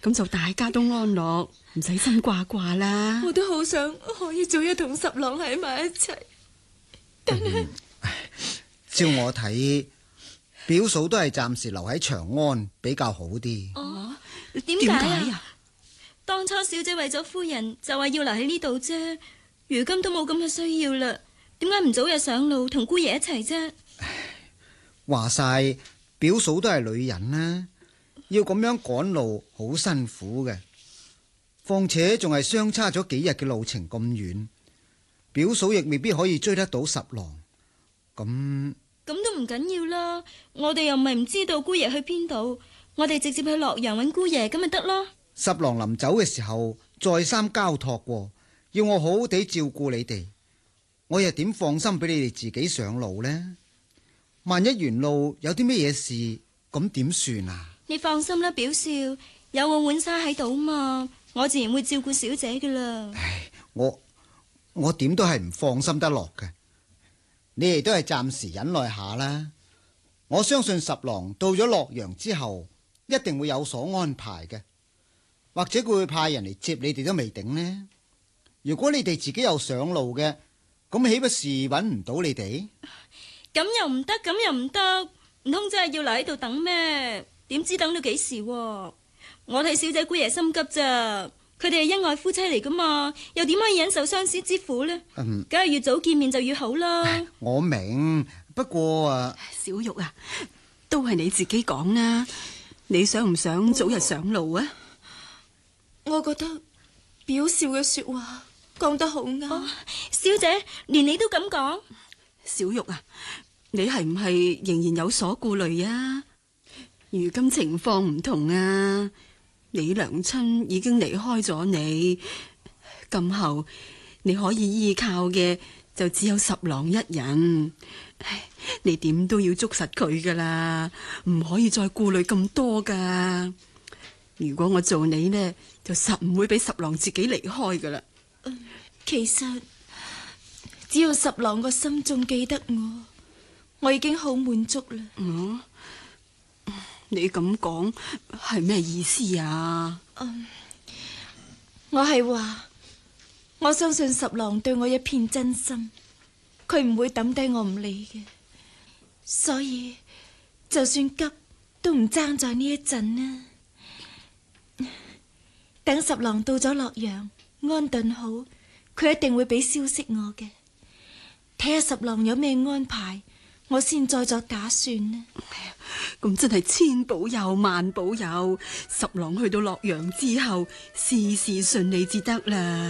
咁就大家都安樂，唔使心掛掛啦。 我都好想可以早日同十郎喺埋一齊，但係照我睇，表嫂都係暫時留喺長安比較好啲。 哦， 點解啊？ 當初小姐為咗夫人就話要留喺呢度啫，如今都冇咁嘅需要啦，點解唔早日上路同姑爺一齊啫？ 話晒表嫂都係女人啦，要咁樣趕路好辛苦嘅，況且仲係相差咗幾日嘅路程咁遠，表嫂亦未必可以追得到十郎。咁都唔緊要啦，我哋又唔係唔知道姑爺去邊度，我哋直接去洛陽揾姑爺咁咪得咯。 十郎臨走嘅時候再三交託過，要我好好地照顧你哋，我又點放心俾你哋自己上路呢？萬一沿路有啲咩嘢事，咁點算啊？ 你放心啦，表少，有我浣紗喺度嘛，我自然會照顧小姐噶啦。 唉，我點都係唔放心得落嘅。你哋都係暫時忍耐下啦。我相信十郎到咗洛陽之後，一定會有所安排嘅，或者佢會派人嚟接你哋都未定呢。如果你哋自己又上路嘅，咁豈不是揾唔到你哋？ 咁又唔得，咁又唔得，唔通真係要留喺度等咩？點知等到幾時？我睇小姐姑爺心急咋，佢哋係恩愛夫妻嚟噶嘛，又點可以忍受相思之苦呢？梗係越早見面就越好啦。 我明，不過小玉啊，都係你自己講啦，你想唔想早日上路啊？ 我覺得表少嘅說話講得好啱。小姐，連你都咁講？ 小玉啊，你係唔係仍然有所顧慮啊？如今情況唔同啊，你娘親已經離開咗你，今後你可以依靠嘅就只有十郎一人。你點都要捉實佢噶啦，唔可以再顧慮咁多噶。如果我做你呢，就實唔會俾十郎自己離開噶啦。 其實只要十郎個心仲記得我已經好滿足啦。 你咁講係咩意思啊？ 我係話我相信十郎對我一片真心，佢唔會抌低我唔理嘅，所以就算急都唔爭在呢一陣啦。等十郎到咗洛陽安頓好，佢一定會俾消息我嘅。睇下十郎有咩安排，我先再作打算呢。 咁真係千保佑萬保佑，十郎去到洛陽之後，事事順利至得啦。